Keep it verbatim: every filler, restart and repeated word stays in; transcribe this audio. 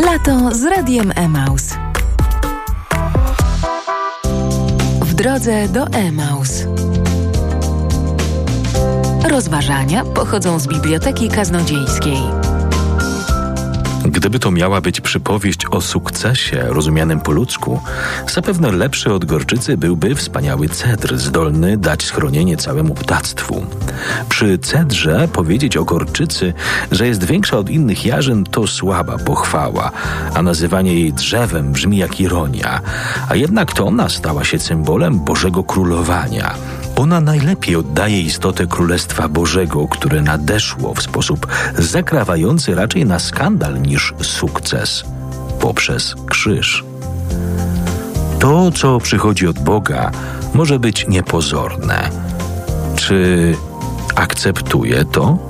Lato z Radiem Emaus. W drodze do Emaus. Rozważania pochodzą z Biblioteki Kaznodziejskiej. Gdyby to miała być przypowieść o sukcesie, rozumianym po ludzku, zapewne lepszy od gorczycy byłby wspaniały cedr, zdolny dać schronienie całemu ptactwu. Przy cedrze powiedzieć o gorczycy, że jest większa od innych jarzyn, to słaba pochwała, a nazywanie jej drzewem brzmi jak ironia. A jednak to ona stała się symbolem Bożego Królowania. Ona najlepiej oddaje istotę Królestwa Bożego, które nadeszło w sposób zakrawający raczej na skandal niż sukces poprzez krzyż. To, co przychodzi od Boga, może być niepozorne. Czy akceptuje to?